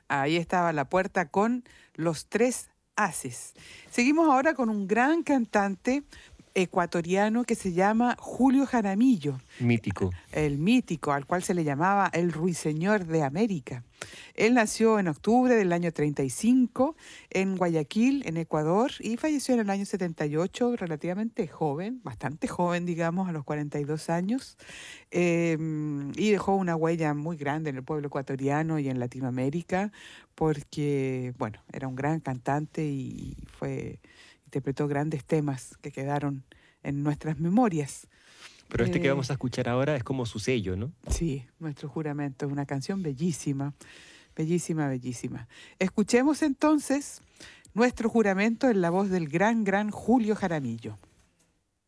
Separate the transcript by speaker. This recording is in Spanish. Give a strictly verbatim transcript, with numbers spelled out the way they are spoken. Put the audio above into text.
Speaker 1: Ahí estaba La Puerta con Los Tres Haces. Seguimos ahora con un gran cantante ecuatoriano que se llama Julio Jaramillo,
Speaker 2: Mítico.
Speaker 1: el mítico, al cual se le llamaba el Ruiseñor de América. Él nació en octubre del año treinta y cinco en Guayaquil, en Ecuador, y falleció en el año setenta y ocho, relativamente joven, bastante joven, digamos, a los cuarenta y dos años, eh, y dejó una huella muy grande en el pueblo ecuatoriano y en Latinoamérica, porque, bueno, era un gran cantante y fue, interpretó grandes temas que quedaron en nuestras memorias.
Speaker 2: Pero este que
Speaker 1: Eh,
Speaker 2: vamos a escuchar ahora es como su sello, ¿no?
Speaker 1: sí, Nuestro Juramento es una canción bellísima, bellísima, bellísima. Escuchemos entonces Nuestro Juramento en la voz del gran, gran Julio Jaramillo.